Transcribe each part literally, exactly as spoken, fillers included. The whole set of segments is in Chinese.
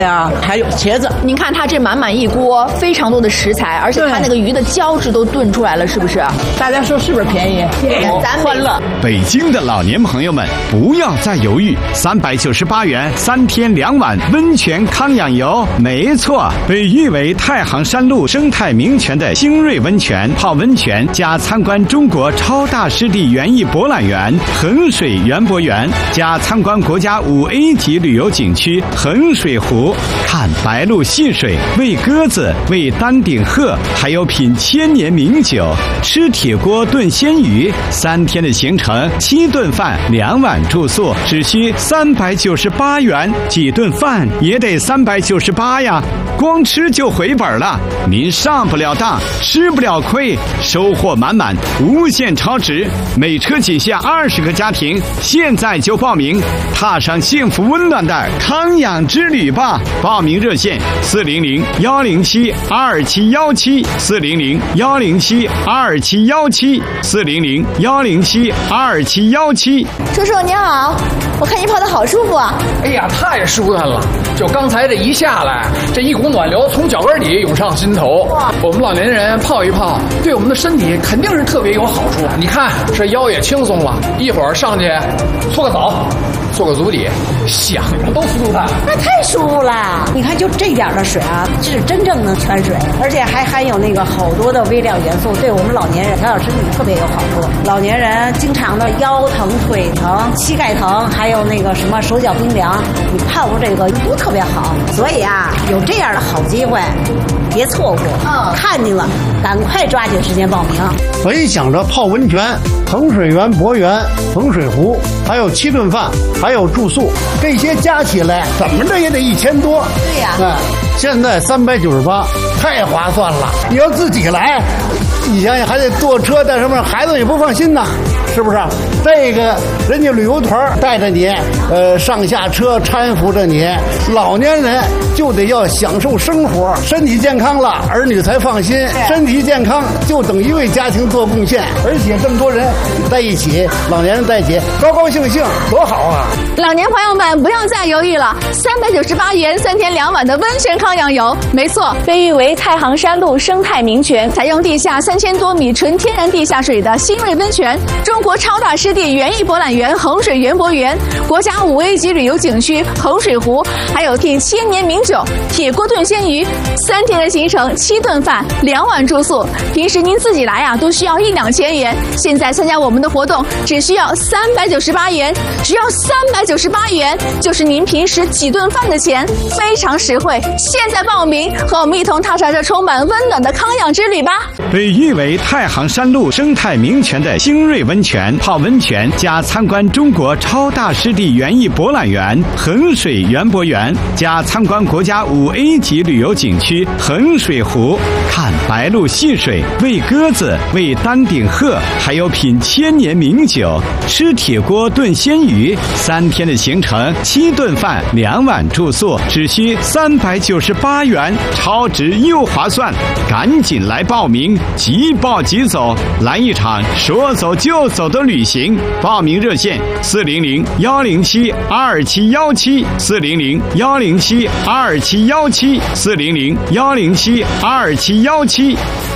呀，还有茄子。 您看它这满满一锅，非常多的食材，而且它那个鱼的胶质都炖出来了，是不是？ 大家说是不是便宜？ 便宜，咱欢乐。 北京的老年朋友们，不要再犹豫，三百九十八元三天两晚温泉康养游，没错，被誉为太行山路生态名泉的新锐温泉，泡温泉加参观中国超大湿地园艺博览园衡水园博园，加参观国家五 A 级旅游景区衡水湖，看白鹭戏水，喂鸽子，喂丹顶鹤，还有品千年名酒，吃铁锅炖鲜鱼，三天的行程，七顿饭，两晚住宿，只需三百九十八元，几顿饭也得三百九十八呀，光吃就回本了。您上不了当，吃不了亏，收获满满，无限超值，每车仅限二十个家庭，现在就报名，踏上幸福温暖的康养之旅吧！报名热线：四零零幺零七二七幺七，四零零幺零七二七幺七，四零零幺零七二七幺七。 叔叔您好，我看您泡的好舒服啊！ 哎呀，太舒坦了！就刚才这一下来，这一股暖流从脚跟底涌上心头。我们老年人泡一泡，对我们的身体肯定是特别有好处。你看，这腰也轻松了，一会儿上去搓个澡，做个足底，想着都舒坦。 那太舒服了！你看，就这点的水啊，是真正的泉水，而且还含有那个好多的微量元素，对我们老年人调养身体特别有好处。老年人经常的腰疼、腿疼、膝盖疼，还有那个什么手脚冰凉，你泡过这个都特别好。所以啊，有这样的好机会，别错过。嗯，看见了，赶快抓紧时间报名。 本想着泡温泉，衡水园博园、衡水湖，还有七顿饭，还有住宿，这些加起来怎么着也得一千多。 对呀， 嗯，现在三百九十八，太划算了。你要自己来，你想想还得坐车带什么，孩子也不放心呐，是不是？这个人家旅游团带着你，呃，上下车搀扶着你，老年人就得要享受生活，身体健康了，儿女才放心。身体健康就等于为家庭做贡献，而且这么多人在一起，老年人在一起，高高兴兴，多好啊！ 老年朋友们不要再犹豫了，三百九十八元三天两晚的温泉康养游，没错，被誉为太行山路生态名泉，采用地下三千多米纯天然地下水的新锐温泉，中国超大湿地园艺博览园衡水园博园，国家五 A 级旅游景区衡水湖，还有品千年名酒，铁锅炖鲜鱼，三天的行程，七顿饭，两晚住宿。平时您自己来啊，都需要一两千元，现在参加我们的活动，只需要三百九十八元，只要三百九十八元，就是您平时几顿饭的钱，非常实惠。现在报名，和我们一同踏上这充满温暖的康养之旅吧！ 被誉为太行山路生态名泉的新锐温泉，泡温泉加参观中国超大湿地园艺博览园衡水园博园，加参观国家五 A 级旅游景区衡水湖，看白鹭戏水，喂鸽子，喂丹顶鹤，还有品千年名酒，吃铁锅炖鲜鱼，三天的行程，七顿饭，两晚住宿，只需三百九十八元，超值又划算，赶紧来报名，即报即走，来一场说走就走的旅行。报名热线：四零零幺零七二七幺七，四零零幺零七二七幺七，四零零幺零七二七幺七。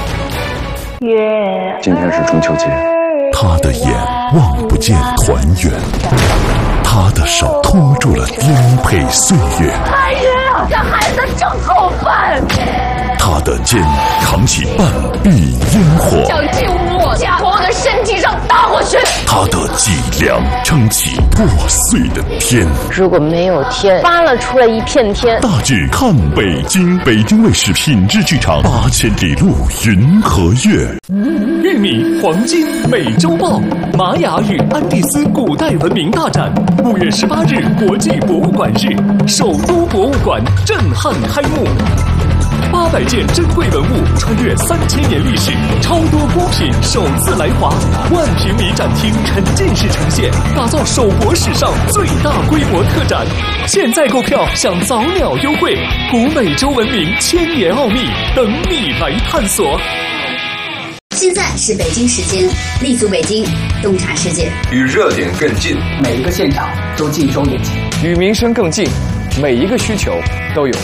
今天是中秋节， 他的眼望不见团圆，他的手托住了颠沛岁月。 太爷啊，这孩子真好办。 他的肩扛起半壁烟火， 想进我家，从我的身体上打过去。 他的脊梁撑起破碎的天。 如果没有天，扒了出来一片天。 大剧看北京，北京卫视品质剧场，八千里路云和月。 玉米黄金美洲豹，玛雅与安第斯古代文明大展，五月十八日国际博物馆日，首都博物馆震撼开幕。八百件珍贵文物穿越三千年历史，超多孤品首次来华，万平米展厅沉浸式呈现，打造首博史上最大规模特展。现在购票享早鸟优惠，古美洲文明千年奥秘等你来探索。 现在是北京时间，立足北京，洞察世界， 与热点更近， 每一个现场都尽收眼睛， 与民生更近， 每一个需求都有